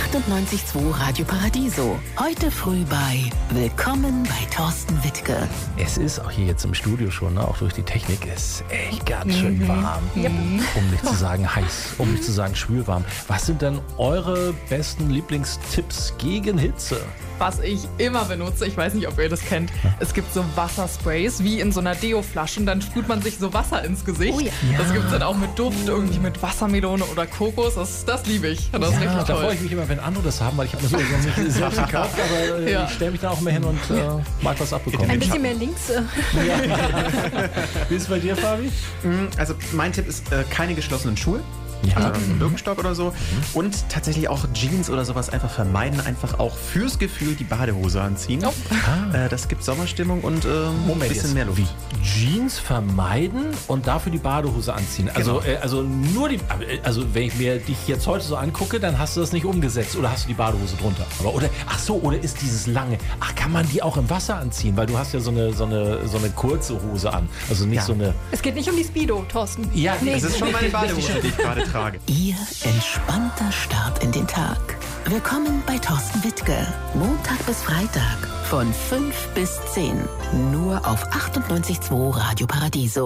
98.2 Radio Paradiso. Heute früh bei Willkommen bei Thorsten Wittke. Es ist auch hier jetzt im Studio schon, ne, auch durch die Technik, ist echt ganz schön warm. Um nicht zu sagen heiß, um nicht zu sagen schwülwarm. Was sind denn eure besten Lieblingstipps gegen Hitze? Was ich immer benutze, ich weiß nicht, ob ihr das kennt, es gibt so Wassersprays, wie in so einer Deo-Flasche und dann sprüht man sich so Wasser ins Gesicht. Oh ja. Das gibt es dann auch mit Duft, irgendwie mit Wassermelone oder Kokos, das liebe ich. Das ist richtig Da freue toll. ich mich immer, wenn andere das haben, weil ich habe mir so nicht selbst gekauft, aber ich stelle mich da auch immer hin und mag was abbekommen. Ein bisschen mehr links. Wie ist es bei dir, Fabi? Also mein Tipp ist keine geschlossenen Schuhe. Also Birkenstock oder so. Und tatsächlich auch Jeans oder sowas einfach vermeiden. Einfach auch fürs Gefühl die Badehose anziehen. Das gibt Sommerstimmung und ein bisschen mehr Luft. Jeans vermeiden und dafür die Badehose anziehen. Also, also nur die. Also wenn ich mir dich jetzt heute so angucke, dann hast du das nicht umgesetzt oder hast du die Badehose drunter. Aber oder ist dieses lange? Ach, kann man die auch im Wasser anziehen? Weil du hast ja so eine kurze Hose an. Also nicht so eine. Es geht nicht um die Speedo, Thorsten. Ja, Das ist schon meine Badehose, die ich gerade trage. Ihr entspannter Start in den Tag. Willkommen bei Thorsten Wittke. Montag bis Freitag von 5 bis 10. Nur auf 98.2 Radio Paradiso.